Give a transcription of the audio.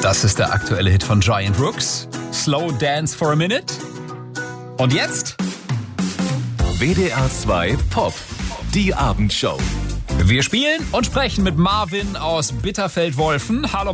Das ist der aktuelle Hit von Giant Rooks. Slow Dance for a Minute. Und jetzt? WDR 2 Pop. Die Abendshow. Wir spielen und sprechen mit Marvin aus Bitterfeld-Wolfen. Hallo